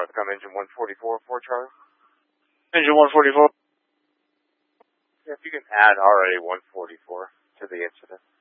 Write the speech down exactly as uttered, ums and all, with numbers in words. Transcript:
Northcom engine one forty-four for Charlie. Engine one forty-four. Yeah, if you can add R A one forty-four to the incident.